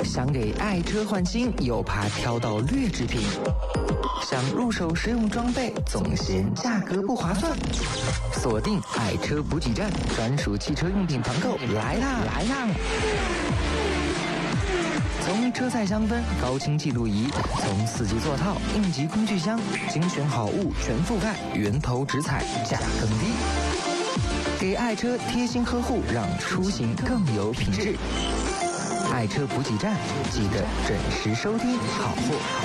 想给爱车换新，又怕挑到劣质品，想入手实用装备，总嫌价格不划算。锁定爱车补给站，专属汽车用品团购来啦！从车载香氛、高清记录仪，从4级座套、应急工具箱，精选好物全覆盖，源头直采，价更低。给爱车贴心呵护，让出行更有品质。爱车补给站，记得准时收听好货。